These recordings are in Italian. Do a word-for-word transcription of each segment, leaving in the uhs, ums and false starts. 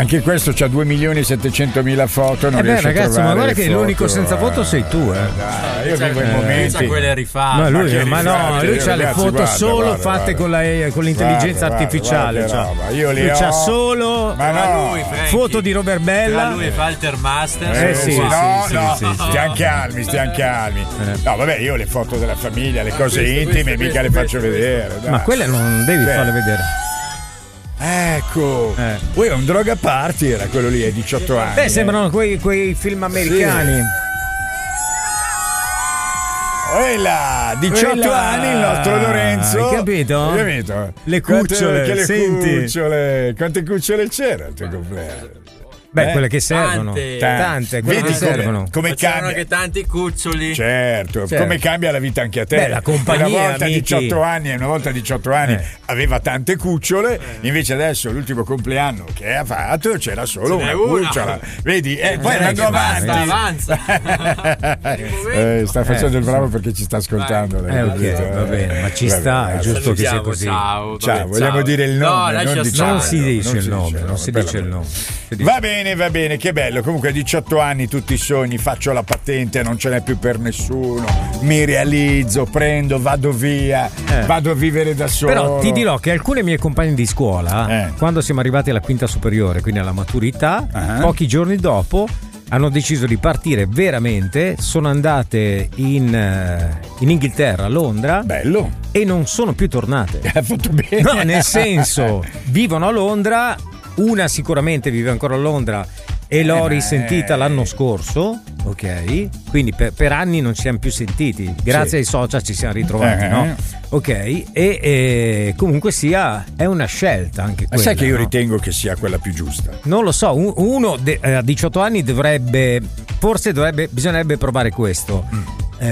anche questo c'ha due milioni e settecentomila foto, non eh beh, riesce ragazzi, a trovare ma guarda che foto, l'unico senza foto sei tu, eh. Dai, io vivo in momenti. C'ha quelle rifatte. Ma lui, che ma no, rifatte, lui c'ha le ragazzi, foto guarda, solo guarda, fatte guarda. con, la, con l'intelligenza Guarda, artificiale. guarda, Cioè. guarda, io li lui ho. c'ha solo Ma Tra no. lui, Frankie, foto di Robert Bella. tra lui e Falter Master. Eh, sì, no, sì, no, sì, sì, sì. stiamo calmi, stiamo calmi. Eh. No, vabbè, io le foto della famiglia, le cose queste, intime, queste, mica queste, le faccio vedere. Dai. Ma quelle non devi Beh. farle vedere. Ecco, Eh. poi è un droga party, era quello lì, ai diciotto anni. Beh, sembrano quei, quei film americani. Quella, diciotto Quella. anni il nostro Lorenzo. Hai capito? Hai capito? Le Quante- cucciole, che le senti. cucciole, quante cucciole c'era al tuo compleanno? Beh, Eh? quelle che servono. Tante. Tante, quelle Vedi che come- servono. Come Ma c'erano cambia? anche tanti cuccioli. Certo, Certo. come cambia la vita anche a te. Beh, la compagnia, una volta a amici. diciotto anni e una volta a diciotto anni Eh. aveva tante cucciole, invece adesso l'ultimo compleanno che ha fatto c'era solo Ce n'è una una. cucciola. Vedi? E poi Eh, andando che avanti. Basta, avanza. Eh, sta facendo Eh, il bravo perché ci sta ascoltando. Eh, l'hai ok, capito? va bene, ma ci Va sta, bene, è giusto che sia Salutiamo, così. Ciao, Ciao, vabbè, vogliamo ciao. dire il No, nome, lascia non stare. diciamo. Non si dice non il si nome, dice, non si per dice il l'amore. nome. Si dice- Va bene, va bene, che bello. Comunque a diciotto anni tutti i sogni, faccio la patente, non ce n'è più per nessuno, mi realizzo, prendo, vado via, Eh. vado a vivere da solo. Però ti dirò che alcune mie compagne di scuola, Eh. quando siamo arrivati alla quinta superiore, quindi alla maturità, Ah. pochi giorni dopo hanno deciso di partire veramente, sono andate in, eh, in Inghilterra, a Londra, Bello. e non sono più tornate. Hai fatto bene. No, nel senso, vivono a Londra, una sicuramente vive ancora a Londra e l'ho Eh, ma risentita è- l'anno scorso, ok? Quindi per, per anni non ci siamo più sentiti, grazie Sì. ai social ci siamo ritrovati, Eh. no? Ok, e, e comunque sia, è una scelta anche Ma quella. sai che io no? ritengo che sia quella più giusta. Non lo so, un- uno de- eh, a diciotto anni dovrebbe, forse dovrebbe, bisognerebbe provare questo. Mm.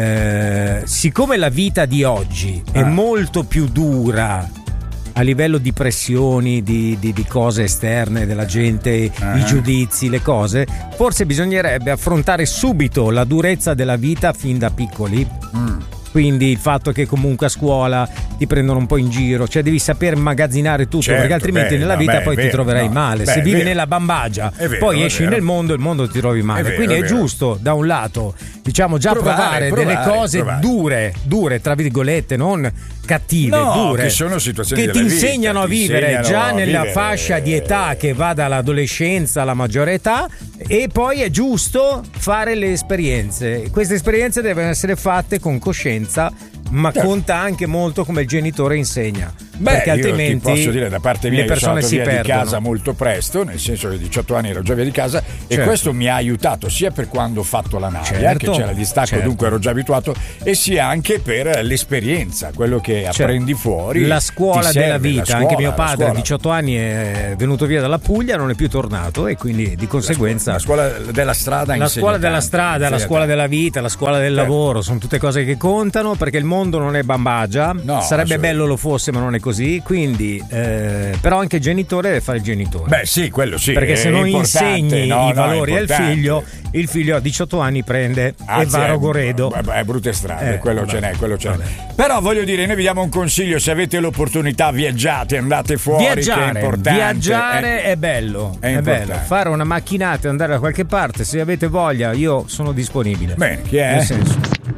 Eh, siccome la vita di oggi è Ah. molto più dura a livello di pressioni, di, di- di cose esterne della gente, Ah. i giudizi, le cose, forse bisognerebbe affrontare subito la durezza della vita fin da piccoli. Mm. Quindi il fatto che comunque a scuola ti prendono un po' in giro, cioè devi saper immagazzinare tutto, Certo, perché altrimenti beh, nella no, vita beh, poi è ti vero, troverai no. male. Beh, Se è vivi vero. nella bambagia, È vero, poi è esci vero. nel mondo, il mondo ti trovi male. È vero, Quindi è è, vero. giusto da un lato, diciamo, già Provare, provare, provare, delle cose provare. dure, dure tra virgolette, non cattive, No, dure, che sono situazioni che ti della vita, insegnano a ti vivere insegnano già a nella vivere. fascia di età che va dall'adolescenza alla maggiore età, e poi è giusto fare le esperienze. Queste esperienze devono essere fatte con coscienza, ma Certo. conta anche molto come il genitore insegna. Beh, perché io altrimenti ti posso dire da parte mia le che sono persone andato si via di perdono. casa molto presto, nel senso che a diciotto anni ero già via di casa e Certo. questo mi ha aiutato sia per quando ho fatto la naia, Certo, che c'era il distacco, certo. dunque ero già abituato, e sia anche per l'esperienza, quello che Cioè, apprendi fuori. la ti scuola serve, della la vita. scuola, Anche mio la padre a scuola. diciotto anni è venuto via dalla Puglia, non è più tornato, e quindi di conseguenza La scuola della strada la insegna scuola della tanto, strada, la insegna scuola tanto. della vita, la scuola del Certo. lavoro sono tutte cose che contano, perché il mondo non è bambagia. No, sarebbe assolutamente. bello lo fosse, ma non è così. Quindi eh, però anche il genitore deve fare il genitore. Beh sì, quello sì. Perché è se non importante, insegni no, i no, è valori al importante. figlio, il figlio a diciotto anni prende e Anzi, va a è- Rogoredo. È, è brutte strade, Eh, quello vabbè. ce n'è, quello ce n'è. Vabbè. Però voglio dire, noi vi diamo un consiglio: se avete l'opportunità, viaggiate, andate fuori, che è Viaggiare, importante. viaggiare Eh, è bello, è è, importante. bello. Fare una macchinata e andare da qualche parte, se avete voglia, io sono disponibile. Bene, chi è? Nel senso,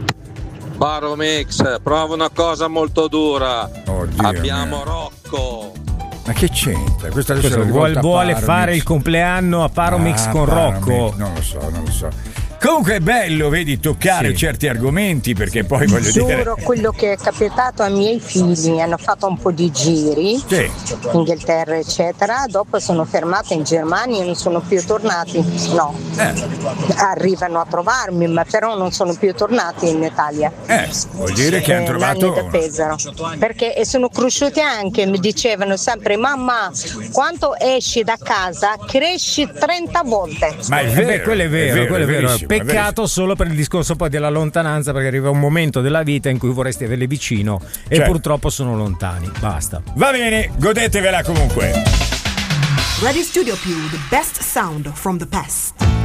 Baro Mix, prova una cosa molto dura. Oddio Abbiamo mio. Rocco. Ma che c'entra? Questa adesso cosa, è vuole, rivolta a vuole Paro fare Mix. il compleanno a Paromix Ah, con Paro Rocco. Mix, non lo so, non lo so. Comunque è bello, vedi, toccare Sì. certi argomenti, perché poi voglio dire. Giuro, quello che è capitato ai miei figli, hanno fatto un po' di giri, Sì. Inghilterra eccetera, dopo sono fermate in Germania e non sono più tornati, no, Eh, arrivano a trovarmi ma però non sono più tornati in Italia. eh, vuol dire che hanno Eh, trovato. l'anni da pesano, perché e sono cresciuti anche, mi dicevano sempre mamma quando esci da casa cresci trenta volte. Ma è Eh vero, beh, quello è vero, quello è vero. verissimo, è Peccato verissimo. solo per il discorso poi della lontananza, perché arriva un momento della vita in cui vorresti averli vicino e Certo. purtroppo sono lontani. Basta. Va bene, godetevela comunque. Radio Studio Più, the best sound from the past.